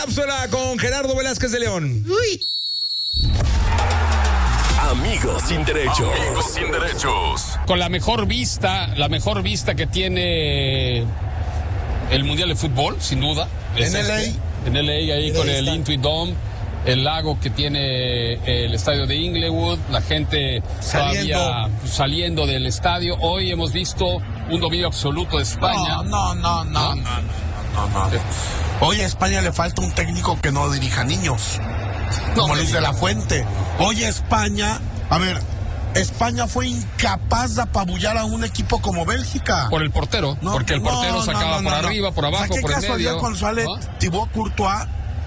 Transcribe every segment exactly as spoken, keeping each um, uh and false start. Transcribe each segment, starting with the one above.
Cápsula con Gerardo Velázquez de León. Uy. Amigos sin derechos. Amigos sin derechos. Con la mejor vista, la mejor vista que tiene el Mundial de Fútbol, sin duda. En L A. Este, en L A, ahí con el Intuit Dome, el lago que tiene el estadio de Inglewood, la gente Saliendo. todavía saliendo del estadio. Hoy hemos visto un dominio absoluto de España. No, no, no, no, no, no, no, no. Hoy a España le falta un técnico que no dirija niños, No, como me Luis de digas. la Fuente. Hoy España, a ver, España fue incapaz de apabullar a un equipo como Bélgica. Por el portero, No, porque el no, portero no, sacaba no, no, por no. arriba, por O sea, abajo, qué por el casualidad medio. cuando sale ¿no? Thibaut Courtois,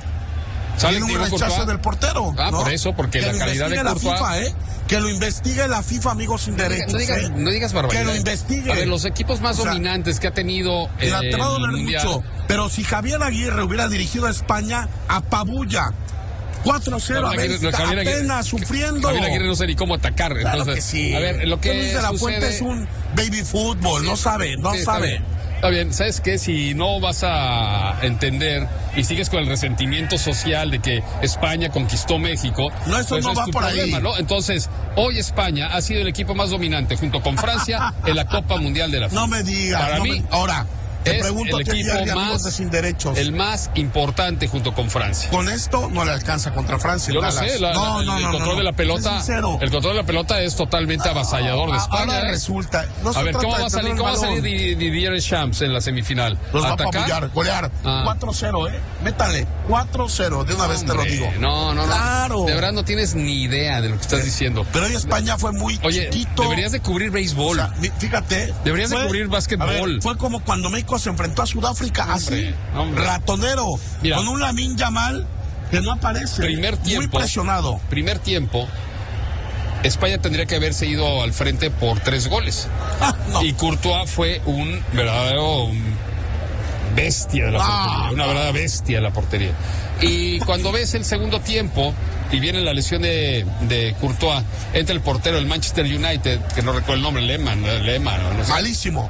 Sale tiene un Thibaut rechazo Courtois. del portero. Ah, ¿no? por eso, porque que la lo calidad de investigue Courtois. la FIFA, ¿eh? Que lo investigue la FIFA, amigos sin derechos. No digas, ¿eh? no digas barbaridad. Que lo investigue. A ver, los equipos más O sea, dominantes que ha tenido eh, Mira, te va a el doler Mundial. mucho, pero si Javier Aguirre hubiera dirigido a España, apabulla. cuatro cero a Javier Aguirre- Bélgica, Javier Aguirre- apenas sufriendo. Javier Aguirre no sé ni cómo atacar. Claro Entonces, que sí. a ver, lo que Luis de la sucede... Fuente es un baby fútbol, no sabe, no Sí, está sabe. bien. Está bien, ¿sabes qué? Si no vas a entender y sigues con el resentimiento social de que España conquistó México, No, eso pues no es va tu por ahí. problema, ¿no? Entonces, hoy España ha sido el equipo más dominante junto con Francia en la Copa Mundial de la FIFA. No me digas. Para no mí, me- Ahora, te es pregunto el a ti, equipo Jerry, amigos más- de Sin Derechos. el más importante junto con Francia. Con esto no le alcanza contra Francia. Yo no Dallas. sé, la- no, la- el, no, el no, control no, de la no. pelota, Es sincero. el control de la pelota es totalmente avasallador de España. Ahora ¿eh? resulta. No se A ver, trata ¿cómo de va a salir, tener cómo va a el salir balón. Di- Didier Deschamps en la semifinal? Los va a ¿Atacar? apabullar, golear. Ah. cuatro cero, ¿eh? Métale. cuatro cero, de una vez te lo Hombre, digo. No, no, no. Claro. De verdad no tienes ni idea de lo que estás diciendo. Pero hoy España fue muy Oye, chiquito. deberías de cubrir béisbol. O sea, mi- fíjate. Deberías de cubrir básquetbol. a ver, fue como cuando México se enfrentó a Sudáfrica, así, hombre. ratonero, Mira. con un Lamine Yamal que no aparece. Primer Muy tiempo. presionado. Primer tiempo, España tendría que haberse ido al frente por tres goles. Ah, no. Y Courtois fue un verdadero um, bestia de la Ah, portería, una no. verdadera bestia de la portería. Y cuando ves el segundo tiempo y viene la lesión de, de Courtois, entra el portero del Manchester United, que no recuerdo el nombre, Lehmann, Lehmann, no, no sé. Malísimo.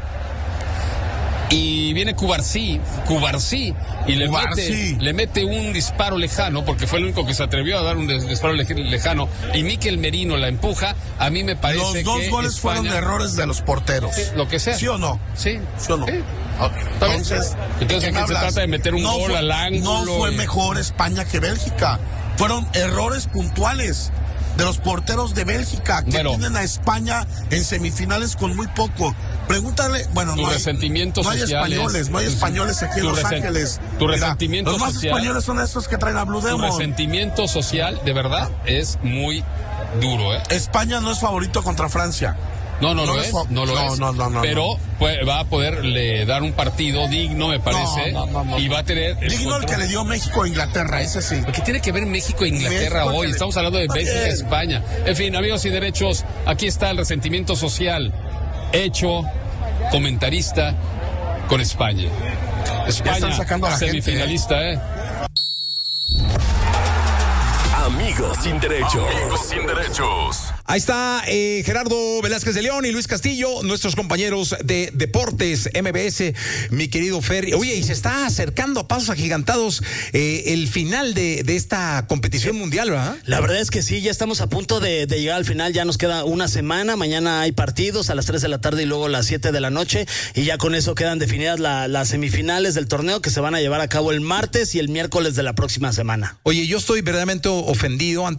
Y viene Cubarsí, Cubarsí, y le Cubarsí. mete, le mete un disparo lejano, porque fue el único que se atrevió a dar un des- disparo lej- lejano, y Mikel Merino la empuja. A mí me parece Los que dos goles España- fueron errores de los porteros. Sí, lo que sea. ¿Sí o no? Sí. ¿Sí o no? Sí. Ok, Está bien. Entonces, Entonces, ¿de qué ¿qué se hablas? trata de meter un No gol fue- al ángulo? No fue y- mejor España que Bélgica. Fueron errores puntuales de los porteros de Bélgica que Bueno. tienen a España en semifinales con muy poco. Pregúntale, bueno, Tu no hay, resentimiento no hay social españoles, es- no hay españoles aquí en tu Los resen- Ángeles. tu Mira, resentimiento los más social- españoles son estos que traen a Blue Tu Demon. resentimiento social, de verdad, es muy duro, ¿eh? España no es favorito contra Francia. No, no, No lo es es, fa- no lo no, es. no, no, no, pero no. pues, va a poderle dar un partido digno, me parece, No, no, no, no, y va a tener... el Digno el control. que le dio México a Inglaterra, ese sí. ¿Qué tiene que ver México e Inglaterra México hoy? que le- Estamos hablando de Está Bélgica e bien. España. En fin, amigos y derechos, aquí está el resentimiento social hecho comentarista con España. España, están sacando a la gente, semifinalista, ¿eh? Amigos sin derechos. Amigos sin derechos. Ahí está eh, Gerardo Velázquez de León y Luis Castillo, nuestros compañeros de Deportes M B S, mi querido Ferry. Oye, y se está acercando a pasos agigantados eh, el final de, de esta competición mundial, ¿verdad? La verdad es que sí, ya estamos a punto de, de llegar al final, ya nos queda una semana, mañana hay partidos a las tres de la tarde y luego a las siete de la noche, y ya con eso quedan definidas la, las semifinales del torneo que se van a llevar a cabo el martes y el miércoles de la próxima semana. Oye, yo estoy verdaderamente ofendido ante